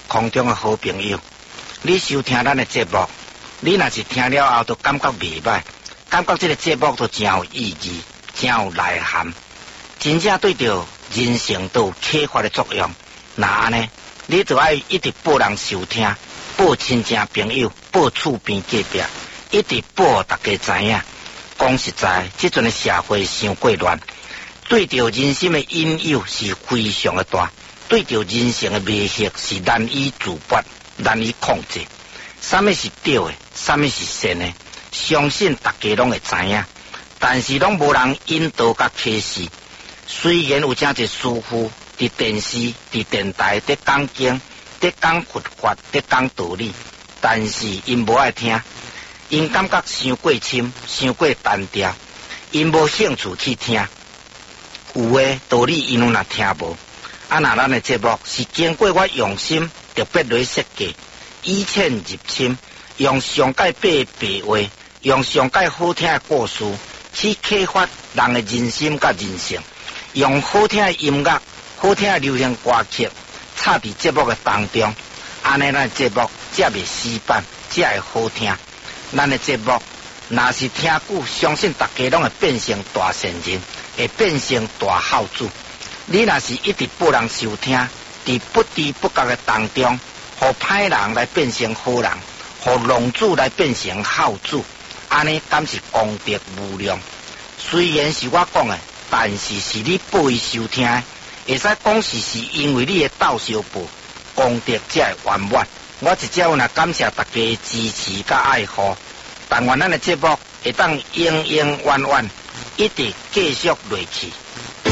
空中的好朋友，你收听咱的节目，你若是听了后都感觉袂歹，感觉这个节目都真有意义，真有内涵，真正对着人生都有启发的作用。那安尼，你就要一直报人收听，报亲戚朋友，报厝边隔壁，一直报大家知影。讲实在，这阵的社会伤过乱，对着人心的引诱是非常的大，对着人生的迷惑是难以自拔、难以控制。什么是对的，什么是善的，相信大家拢会知影，但是拢无人引导甲启示。虽然有正一师傅伫电视、伫电台伫讲经、伫讲佛法、伫讲道理，但是因无爱听。因感觉伤过深，伤过单调，因无兴趣去听。有诶道理，因若听无。啊，那咱诶节目是经过我用心特别来设计，以淺入深，用上界白白话，用上界好听诶故事去启发人诶人心甲人性，用好听诶音乐、好听诶流行歌曲插伫节目诶当中，安尼咱诶节目才袂死板，才会好听。咱的节目若是听久，相信大家拢会变成大善人，会变成大孝子。你若是一直报人收听，伫不知不觉的当中，互歹人来变成好人，互浪子来变成孝子，安尼敢是功德无量。虽然是我讲的，但是是你报伊收听的，会使讲是因为你的斗相报，功德才会圆满。我一只有若感谢大家支持甲爱护，但愿咱的节目会当永永远远一直继续落去。